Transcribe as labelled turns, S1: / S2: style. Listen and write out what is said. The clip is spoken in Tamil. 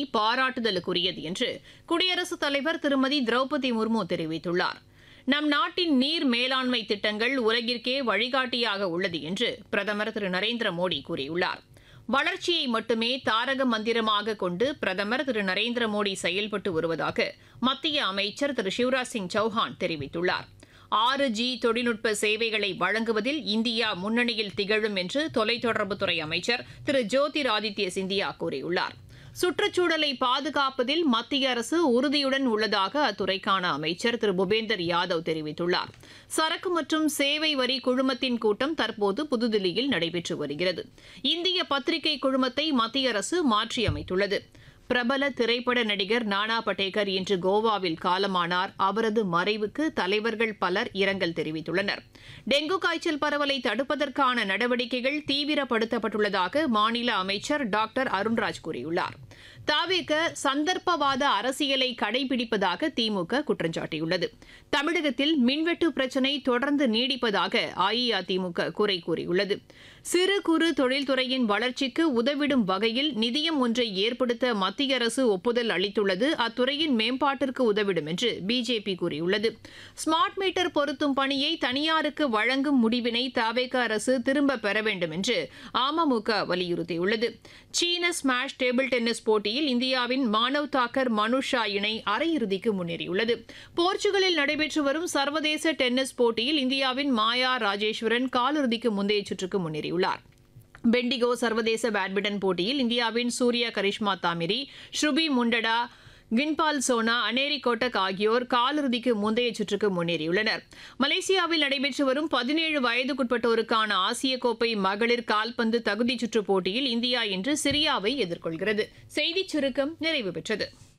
S1: பாராட்டுதலுக்குரியது என்று குடியரசுத் தலைவர் திருமதி திரௌபதி முர்மு தெரிவித்துள்ளார். நம் நாட்டின் நீர் மேலாண்மை திட்டங்கள் உலகிற்கே வழிகாட்டியாக உள்ளது என்று பிரதமர் திரு நரேந்திர மோடி கூறியுள்ளார். வளர்ச்சியை மட்டுமே தாரக மந்திரமாக கொண்டு பிரதமர் திரு நரேந்திர மோடி செயல்பட்டு வருவதாக மத்திய அமைச்சர் திரு சிவராஜ் சிங் சௌஹான் தெரிவித்துள்ளார். 6G தொழில்நுட்ப சேவைகளை வழங்குவதில் இந்தியா முன்னணியில் திகழும் என்று தொலைத்தொடர்புத்துறை அமைச்சர் திரு ஜோதிராதித்ய சிந்தியா கூறியுள்ளார். சுற்றுச்சூழலை பாதுகாப்பதில் மத்திய அரசு உறுதியுடன் உள்ளதாக அத்துறைக்கான அமைச்சர் திரு பூபேந்தர் யாதவ் தெரிவித்துள்ளார். சரக்கு மற்றும் சேவை வரி குழுமத்தின் கூட்டம் தற்போது புதுதில்லியில் நடைபெற்று வருகிறது. இந்திய பத்திரிகை குழுமத்தை மத்திய அரசு மாற்றியமைத்துள்ளது. பிரபல திரைப்பட நடிகர் நானா படேகர் இன்று கோவாவில் காலமானார். அவரது மறைவுக்கு தலைவர்கள் பலர் இரங்கல் தெரிவித்துள்ளனர். டெங்கு காய்ச்சல் பரவலை தடுப்பதற்கான நடவடிக்கைகள் தீவிரப்படுத்தப்பட்டுள்ளதாக மாநில அமைச்சர் டாக்டர் அருண்ராஜ் கூறியுள்ளார். தவிக சந்தர்ப்பவாத அரசியலை கடைபிடிப்பதாக திமுக குற்றம் சாட்டியுள்ளது. தமிழகத்தில் மின்வெட்டு பிரச்சினை தொடர்ந்து நீடிப்பதாக அஇஅதிமுக குறை கூறியுள்ளது. சிறு குறு தொழில்துறையின் வளர்ச்சிக்கு உதவிடும் வகையில் நிதியம் ஒன்றை ஏற்படுத்த மத்திய அரசு ஒப்புதல் அளித்துள்ளது. அத்துறையின் மேம்பாட்டிற்கு உதவிடும் என்று பிஜேபி கூறியுள்ளது. ஸ்மார்ட் மீட்டர் பொருத்தும் பணியை தனியாருக்கு வழங்கும் முடிவினை தவிக அரசு திரும்பப் பெற வேண்டும் என்று அமமுக வலியுறுத்தியுள்ளது. சீன ஸ்மாஷ் டேபிள் டென்னிஸ் போட்டியில் இந்தியாவின் மானவ் தாக்கர் மனுஷா இணை அரையிறுதிக்கு முன்னேறியுள்ளது. போர்ச்சுகலில் நடைபெற்று வரும் சர்வதேச டென்னிஸ் போட்டியில் இந்தியாவின் மாயா ராஜேஸ்வரன் காலிறுதிக்கு முந்தைய சுற்றுக்கு முன்னேறியுள்ளார். பெண்டிகோ சர்வதேச பேட்மிண்டன் போட்டியில் இந்தியாவின் சூர்யா கரிஷ்மா தாமிரி, ஸ்ருபி முண்டடா, கின்பால் சோனா, அனேரி கோட்டக் ஆகியோர் காலிறுதிக்கு முந்தைய சுற்றுக்கு முன்னேறியுள்ளனர். மலேசியாவில் நடைபெற்று வரும் 17 வயதுக்குட்பட்டோருக்கான ஆசிய கோப்பை மகளிர் கால்பந்து தகுதிச் சுற்றுப் போட்டியில் இந்தியா இன்று சிரியாவை எதிர்கொள்கிறது. செய்திச் சுருக்கம் நிறைவு பெற்றது.